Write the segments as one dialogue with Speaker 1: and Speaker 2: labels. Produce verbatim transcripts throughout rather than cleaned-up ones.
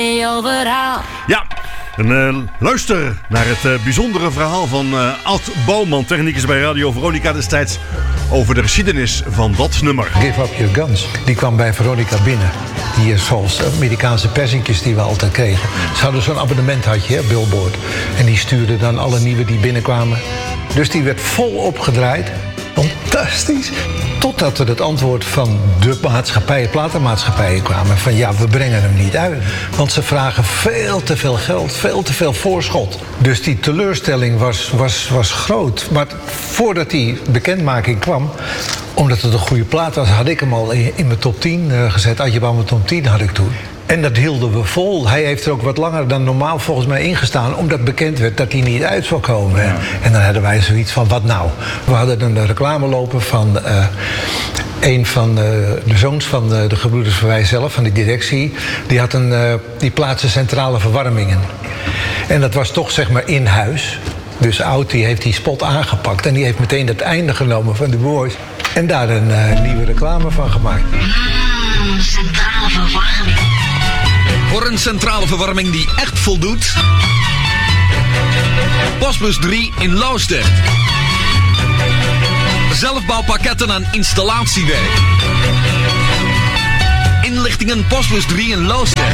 Speaker 1: Ja, en uh, luister naar het uh, bijzondere verhaal van uh, Ad Bouwman, technicus bij Radio Veronica destijds, over de geschiedenis van dat nummer.
Speaker 2: Give Up Your Guns, die kwam bij Veronica binnen. Die is zoals Amerikaanse persingjes die we altijd kregen. Ze hadden zo'n abonnement, had je, hè, Billboard. En die stuurden dan alle nieuwe die binnenkwamen. Dus die werd volop gedraaid. Fantastisch. Totdat er het antwoord van de maatschappijen, platenmaatschappijen kwamen van ja, we brengen hem niet uit. Want ze vragen veel te veel geld, veel te veel voorschot. Dus die teleurstelling was, was, was groot. Maar voordat die bekendmaking kwam, omdat het een goede plaat was, had ik hem al in, in mijn top tien uh, gezet. Adje Bouwman top tien had ik toen. En dat hielden we vol. Hij heeft er ook wat langer dan normaal volgens mij ingestaan, omdat bekend werd dat hij niet uit zou komen. Ja. En dan hadden wij zoiets van, wat nou? We hadden een reclame lopen van uh, een van de, de zoons van de, de gebroeders van wij zelf, van de directie. Die had een, uh, die plaatste centrale verwarmingen. En dat was toch zeg maar in huis. Dus Oud die heeft die spot aangepakt en die heeft meteen het einde genomen van de Boys. En daar een uh, nieuwe reclame van gemaakt.
Speaker 3: Mm, centrale verwarming. Voor een centrale verwarming die echt voldoet. Postbus drie in Loosdrecht. Zelfbouwpakketten aan installatiewerk. Inlichtingen Postbus drie in Loosdrecht.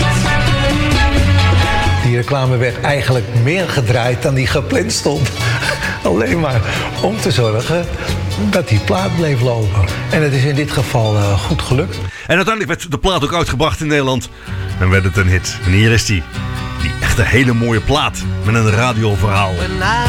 Speaker 2: Die reclame werd eigenlijk meer gedraaid dan die gepland stond. Alleen maar om te zorgen dat die plaat bleef lopen. En het is in dit geval uh, goed gelukt.
Speaker 1: En uiteindelijk werd de plaat ook uitgebracht in Nederland. En werd het een hit. En hier is die. Die echt een hele mooie plaat. Met een radioverhaal.